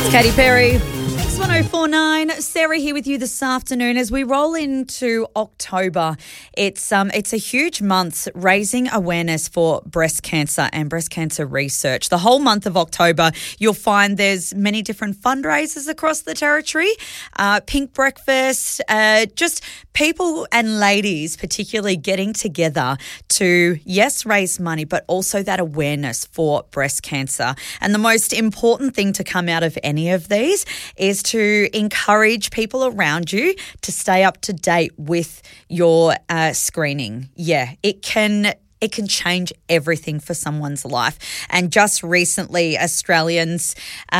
Katy Perry, Mix 1049. Sarah here with you this afternoon as we roll into October. It's a huge month raising awareness for breast cancer and breast cancer research. The whole month of October, you'll find there's many different fundraisers across the territory. Pink breakfast, just people and ladies particularly getting together to, yes, raise money, but also that awareness for breast cancer. And the most important thing to come out of any of these is to encourage people around you to stay up to date with your screening. Yeah, it can change everything for someone's life. And just recently, Australians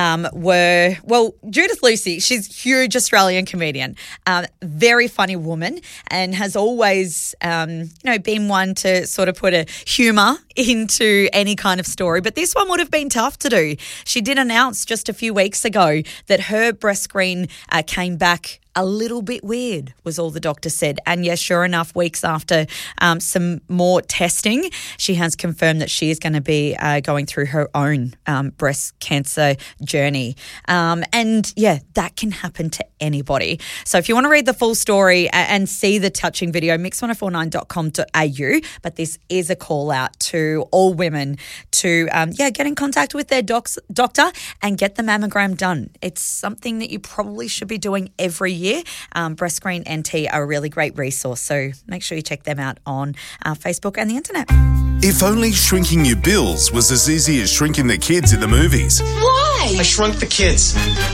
Judith Lucy, she's a huge Australian comedian, very funny woman, and has always, been one to sort of put a humour into any kind of story. But this one would have been tough to do. She did announce just a few weeks ago that her breast screen came back a little bit weird, was all the doctor said. And yes, sure enough, weeks after some more testing, she has confirmed that she is going to be going through her own breast cancer journey. And yeah, that can happen to anybody. So if you want to read the full story and see the touching video, mix1049.com.au. But this is a call out to all women to, get in contact with their doctor and get the mammogram done. It's something that you probably should be doing every year. Breast Screen NT are a really great resource, so make sure you check them out on Facebook and the internet. If only shrinking your bills was as easy as shrinking the kids in the movies. Why? I shrunk the kids.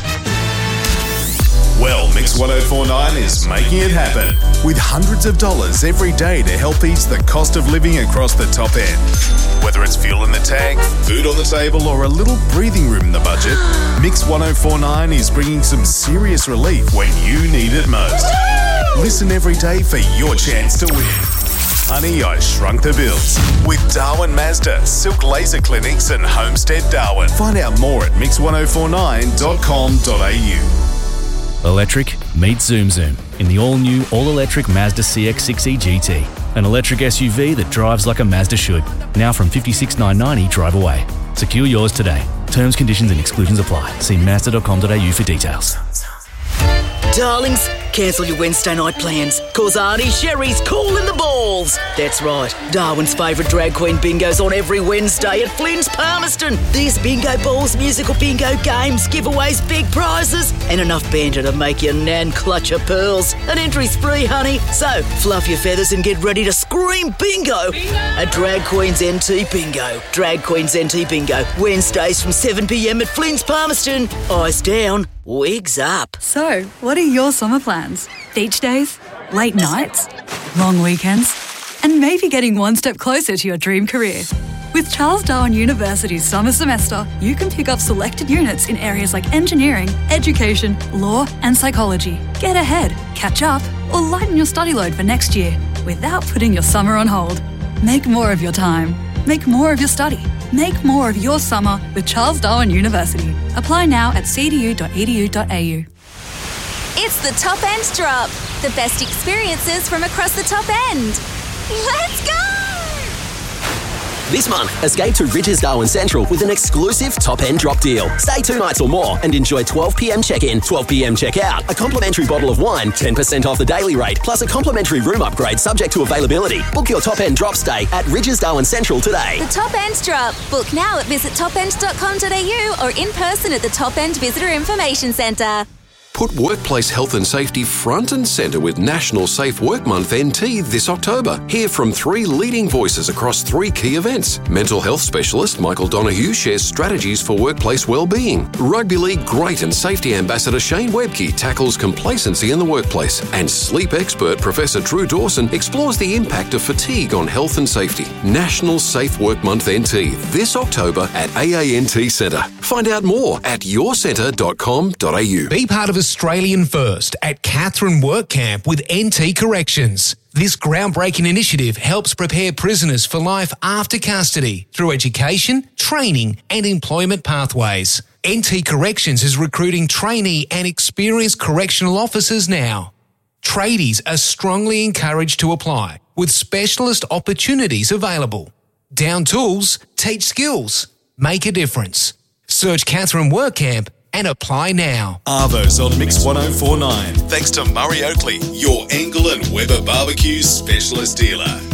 Well, Mix 1049 is making it happen with hundreds of dollars every day to help ease the cost of living across the top end. Whether it's fuel in the tank, food on the table, or a little breathing room in the budget, Mix 1049 is bringing some serious relief when you need it most. Listen every day for your chance to win. Honey, I Shrunk the Bills with Darwin Mazda, Silk Laser Clinics and Homestead Darwin. Find out more at mix1049.com.au. Electric meets Zoom Zoom in the all-new, all-electric Mazda CX-6e GT. An electric SUV that drives like a Mazda should. Now from $56,990 drive away. Secure yours today. Terms, conditions and exclusions apply. See Mazda.com.au for details. Darlings, cancel your Wednesday night plans, cause Auntie Sherry's calling the balls. That's right, Darwin's favourite drag queen bingo's on every Wednesday at Flynn's Palmerston. There's bingo balls, musical bingo games, giveaways, big prizes, and enough banter to make your nan clutch her pearls. An entry's free, honey, so fluff your feathers and get ready to scream bingo at Drag Queen's NT Bingo. Drag Queen's NT Bingo, Wednesdays from 7pm at Flynn's Palmerston. Eyes down, wigs up. So, what are your summer plans? Beach days? Late nights? Long weekends? And maybe getting one step closer to your dream career. With Charles Darwin University's summer semester, you can pick up selected units in areas like engineering, education, law and psychology. Get ahead, catch up, or lighten your study load for next year without putting your summer on hold. Make more of your time. Make more of your study. Make more of your summer with Charles Darwin University. Apply now at cdu.edu.au. It's the Top End Drop. The best experiences from across the top end. Let's go! This month, escape to Ridges Darwin Central with an exclusive Top End Drop deal. Stay 2 nights or more and enjoy 12pm check-in, 12pm check-out, a complimentary bottle of wine, 10% off the daily rate, plus a complimentary room upgrade subject to availability. Book your Top End Drop stay at Ridges Darwin Central today. The Top End Drop. Book now at visittopend.com.au or in person at the Top End Visitor Information Centre. Put workplace health and safety front and centre with National Safe Work Month NT this October. Hear from 3 leading voices across 3 key events. Mental health specialist Michael Donoghue shares strategies for workplace well-being. Rugby League great and safety ambassador Shane Webke tackles complacency in the workplace. And sleep expert Professor Drew Dawson explores the impact of fatigue on health and safety. National Safe Work Month NT this October at AANT Centre. Find out more at yourcentre.com.au. Be part of Australian First at Katherine Work Camp with NT Corrections. This groundbreaking initiative helps prepare prisoners for life after custody through education, training and employment pathways. NT Corrections is recruiting trainee and experienced correctional officers now. Tradies are strongly encouraged to apply with specialist opportunities available. Down tools, teach skills, make a difference. Search Katherine Work Camp and apply now. Arvo's on Mix 104.9. Thanks to Murray Oakley, your Angle and Weber Barbecue specialist dealer.